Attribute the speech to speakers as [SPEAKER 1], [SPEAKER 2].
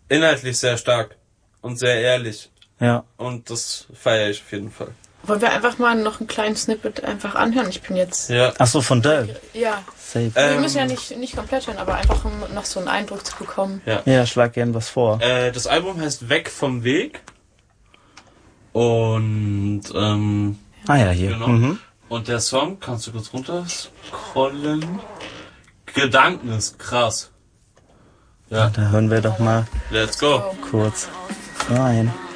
[SPEAKER 1] inhaltlich sehr stark und sehr ehrlich.
[SPEAKER 2] Ja.
[SPEAKER 1] Und das feiere ich auf jeden Fall.
[SPEAKER 3] Wollen wir einfach mal noch einen kleinen Snippet einfach anhören? Ich bin jetzt...
[SPEAKER 1] Ja.
[SPEAKER 2] Ach so, von Dell.
[SPEAKER 3] Ja.
[SPEAKER 2] Safe.
[SPEAKER 3] Wir müssen ja nicht komplett hören, aber einfach um noch so einen Eindruck zu bekommen.
[SPEAKER 2] Ja, schlag gern was vor.
[SPEAKER 1] Das Album heißt Weg vom Weg. Und,
[SPEAKER 2] ja, hier.
[SPEAKER 1] genau.
[SPEAKER 2] Mhm.
[SPEAKER 1] Und der Song, kannst du kurz runter scrollen? Gedanken ist krass. Ja.
[SPEAKER 2] Da hören wir doch mal
[SPEAKER 1] Let's go.
[SPEAKER 2] kurz rein.